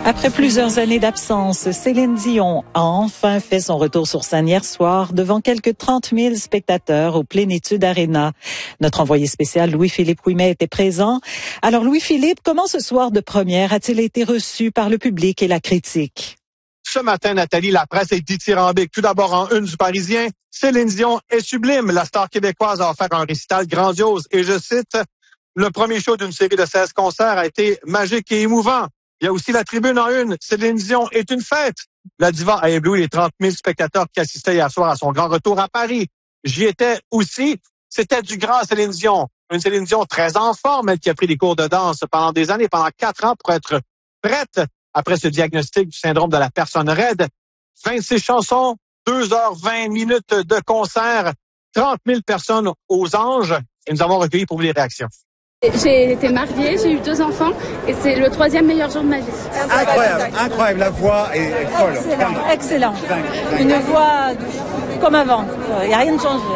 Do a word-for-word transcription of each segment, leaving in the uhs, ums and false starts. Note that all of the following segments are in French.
Après plusieurs années d'absence, Céline Dion a enfin fait son retour sur scène hier soir devant quelques trente mille spectateurs au Plénitude Arena. Notre envoyé spécial Louis-Philippe Ouimet était présent. Alors Louis-Philippe, comment ce soir de première a-t-il été reçu par le public et la critique? Ce matin, Nathalie, la presse est dithyrambique. Tout d'abord en une du Parisien, Céline Dion est sublime. La star québécoise a offert un récital grandiose. Et je cite, le premier show d'une série de seize concerts a été magique et émouvant. Il y a aussi la tribune en une. Céline Dion est une fête. La diva a ébloui les trente mille spectateurs qui assistaient hier soir à son grand retour à Paris. J'y étais aussi. C'était du grand Céline Dion. Une Céline Dion très en forme, elle qui a pris des cours de danse pendant des années, pendant quatre ans pour être prête après ce diagnostic du syndrome de la personne raide. vingt-six chansons, deux heures vingt minutes de concert, trente mille personnes aux Anges. Et nous avons recueilli pour vous les réactions. J'ai été mariée, j'ai eu deux enfants et c'est le troisième meilleur jour de ma vie. Incroyable, incroyable, la voix est, est folle. Excellent, excellent. Une voix comme avant, il n'y a rien de changé.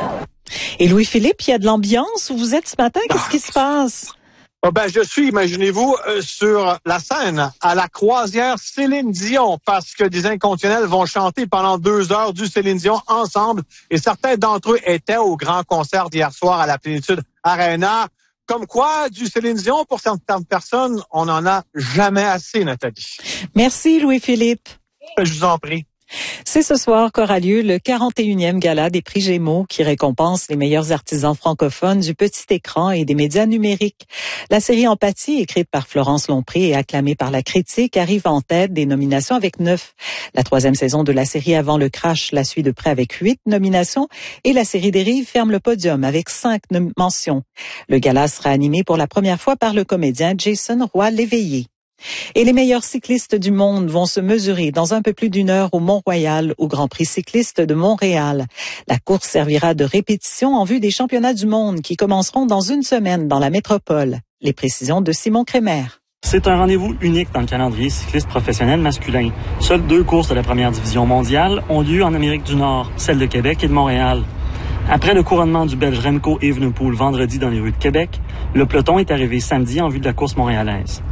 Et Louis-Philippe, il y a de l'ambiance où vous êtes ce matin, qu'est-ce qui se passe? Oh ben, je suis, imaginez-vous, euh, sur la scène à la croisière Céline Dion parce que des inconditionnels vont chanter pendant deux heures du Céline Dion ensemble et certains d'entre eux étaient au grand concert d'hier soir à la Plénitude Arena. Comme quoi, du Céline Dion, pour certaines personnes, on n'en a jamais assez, Nathalie. Merci Louis-Philippe. Je vous en prie. C'est ce soir qu'aura lieu le quarante et unième gala des prix Gémeaux qui récompense les meilleurs artisans francophones du petit écran et des médias numériques. La série Empathie, écrite par Florence Lompré et acclamée par la critique, arrive en tête des nominations avec neuf. La troisième saison de la série Avant le crash la suit de près avec huit nominations et la série Dérive ferme le podium avec cinq mentions. Le gala sera animé pour la première fois par le comédien Jason Roy-Léveillé. Et les meilleurs cyclistes du monde vont se mesurer dans un peu plus d'une heure au Mont-Royal, au Grand Prix cycliste de Montréal. La course servira de répétition en vue des championnats du monde qui commenceront dans une semaine dans la métropole. Les précisions de Simon Crémer. C'est un rendez-vous unique dans le calendrier cycliste professionnel masculin. Seules deux courses de la première division mondiale ont lieu en Amérique du Nord, celle de Québec et de Montréal. Après le couronnement du Belge Remco Evenepoel vendredi dans les rues de Québec, le peloton est arrivé samedi en vue de la course montréalaise.